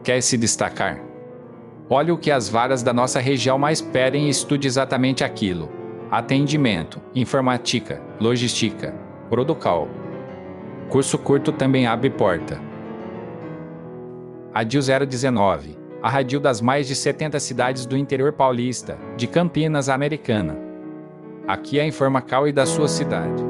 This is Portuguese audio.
Quer se destacar? Olhe o que as varas da nossa região mais pedem e estude exatamente aquilo. Atendimento, informática, logística, protocolo. Curso curto também abre porta. Adil 019, a Radil das mais de 70 cidades do interior paulista, de Campinas, Americana. Aqui é a Informacal e da sua cidade.